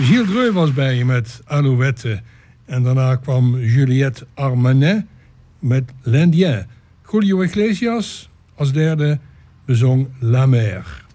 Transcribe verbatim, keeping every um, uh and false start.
Gilles Dreux was bij je met Alouette. En daarna kwam Juliette Armanet met L'Indien. Julio Iglesias als derde bezong La Mer.